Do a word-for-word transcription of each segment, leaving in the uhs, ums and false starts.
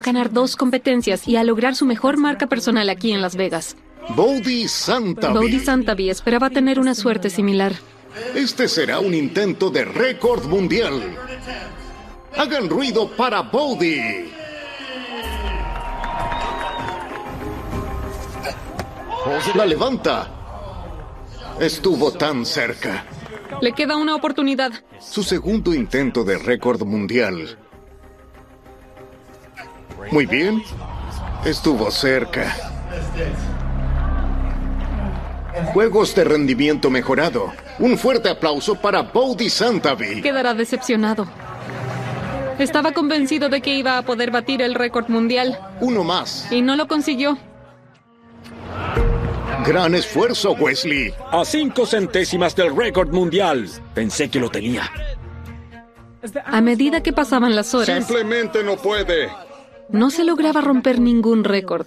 ganar dos competencias y a lograr su mejor marca personal aquí en Las Vegas. Bodhi Santavi. Bodhi Santavi esperaba tener una suerte similar. Este será un intento de récord mundial. Hagan ruido para Bodhi. La levanta. Estuvo tan cerca. Le queda una oportunidad. Su segundo intento de récord mundial. Muy bien. Estuvo cerca. Juegos de rendimiento mejorado. Un fuerte aplauso para Bodhi Santavi. Quedará decepcionado. Estaba convencido de que iba a poder batir el récord mundial. Uno más. Y no lo consiguió. Gran esfuerzo, Wesley. A cinco centésimas del récord mundial. Pensé que lo tenía. A medida que pasaban las horas, Simplemente no puede. no se lograba romper ningún récord.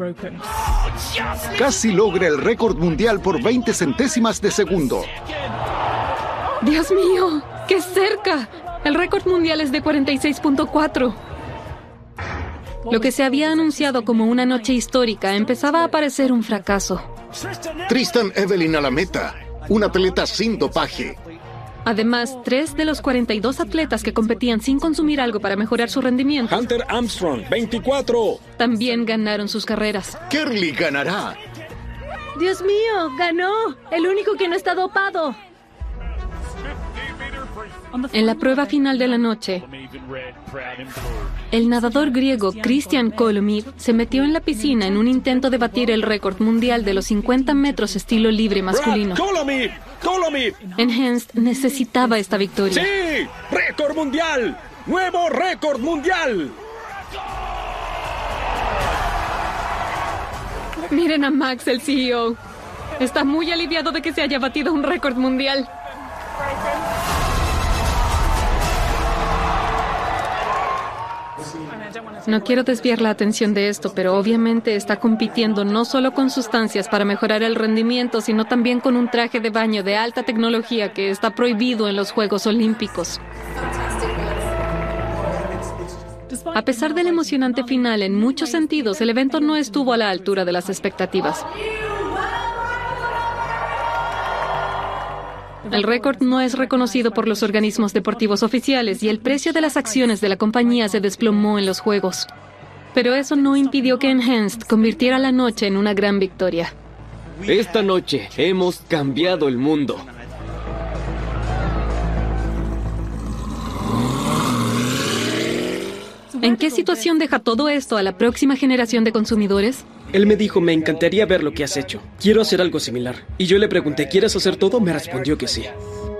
Casi logra el récord mundial por veinte centésimas de segundo. ¡Dios mío! ¡Qué cerca! El récord mundial es de cuarenta y seis punto cuatro. Lo que se había anunciado como una noche histórica empezaba a parecer un fracaso. Tristan Evelyn a la meta. Un atleta sin dopaje. Además, tres de los cuarenta y dos atletas que competían sin consumir algo para mejorar su rendimiento Hunter Armstrong, veinticuatro. también ganaron sus carreras. Kerley ganará. ¡Dios mío! ¡Ganó! ¡El único que no está dopado! En la prueba final de la noche, el nadador griego Christian Kolomid se metió en la piscina en un intento de batir el récord mundial de los cincuenta metros estilo libre masculino. Brad Colomid, Colomid. Enhanced necesitaba esta victoria. ¡Sí! ¡Récord mundial! ¡Nuevo récord mundial! Miren a Max, el C E O. Está muy aliviado de que se haya batido un récord mundial. No quiero desviar la atención de esto, pero obviamente está compitiendo no solo con sustancias para mejorar el rendimiento, sino también con un traje de baño de alta tecnología que está prohibido en los Juegos Olímpicos. A pesar del emocionante final, en muchos sentidos, el evento no estuvo a la altura de las expectativas. El récord no es reconocido por los organismos deportivos oficiales y el precio de las acciones de la compañía se desplomó en los Juegos. Pero eso no impidió que Enhanced convirtiera la noche en una gran victoria. Esta noche hemos cambiado el mundo. ¿En qué situación deja todo esto a la próxima generación de consumidores? Él me dijo, me encantaría ver lo que has hecho. Quiero hacer algo similar. Y yo le pregunté, ¿quieres hacer todo? Me respondió que sí.